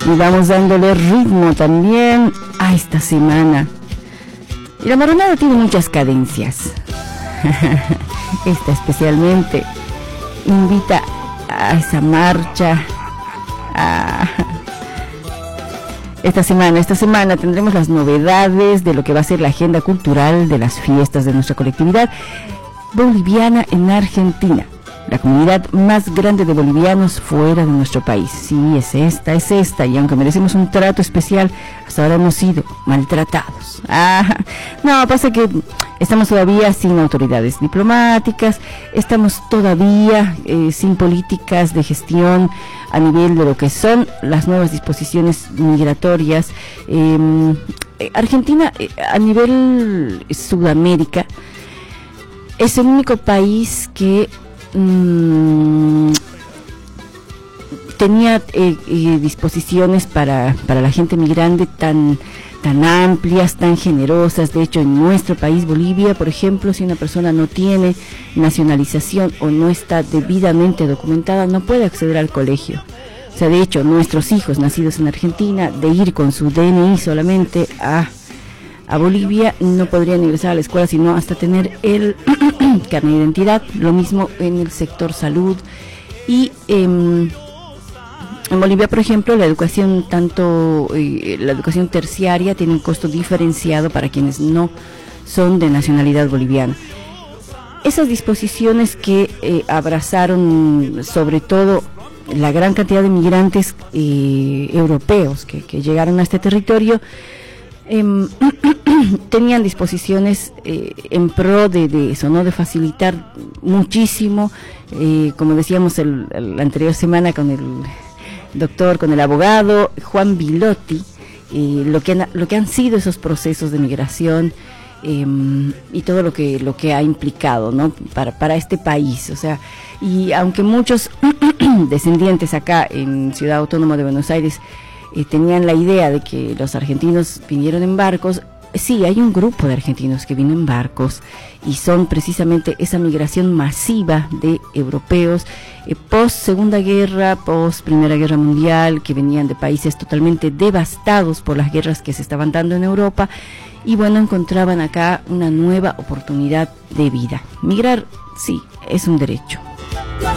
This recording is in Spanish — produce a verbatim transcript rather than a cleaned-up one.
Y vamos dándole ritmo también a esta semana. Y la marronada tiene muchas cadencias. Esta especialmente invita a esa marcha. A... Esta semana, esta semana tendremos las novedades de lo que va a ser la agenda cultural de las fiestas de nuestra colectividad boliviana en Argentina, la comunidad más grande de bolivianos fuera de nuestro país. Sí, es esta, es esta, y aunque merecemos un trato especial, hasta ahora hemos sido maltratados. Ah, no, pasa que estamos todavía sin autoridades diplomáticas, estamos todavía eh, sin políticas de gestión a nivel de lo que son las nuevas disposiciones migratorias. Eh, Argentina, eh, a nivel Sudamérica, es el único país que mmm, tenía eh, eh, disposiciones para, para la gente migrante tan, tan amplias, tan generosas. De hecho, en nuestro país, Bolivia, por ejemplo, si una persona no tiene nacionalización o no está debidamente documentada, no puede acceder al colegio. O sea, de hecho, nuestros hijos nacidos en Argentina, de ir con su D N I solamente a, a Bolivia, no podrían ingresar a la escuela, sino hasta tener el carnet de identidad. Lo mismo en el sector salud. Y eh, en Bolivia, por ejemplo, la educación, tanto eh, la educación terciaria, tiene un costo diferenciado para quienes no son de nacionalidad boliviana. Esas disposiciones que eh, abrazaron sobre todo la gran cantidad de migrantes eh, europeos que, que llegaron a este territorio, eh, tenían disposiciones eh, en pro de, de eso, ¿no? De facilitar muchísimo, eh, como decíamos el, el, la anterior semana con el doctor, con el abogado Juan Bilotti, eh, lo que han, lo que han sido esos procesos de migración eh, y todo lo que lo que ha implicado, ¿no? Para para este país. O sea, y aunque muchos descendientes acá en Ciudad Autónoma de Buenos Aires eh, tenían la idea de que los argentinos vinieron en barcos, sí, hay un grupo de argentinos que vienen en barcos y son precisamente esa migración masiva de europeos eh, post Segunda Guerra, post Primera Guerra Mundial, que venían de países totalmente devastados por las guerras que se estaban dando en Europa, y bueno, encontraban acá una nueva oportunidad de vida. Migrar, sí, es un derecho.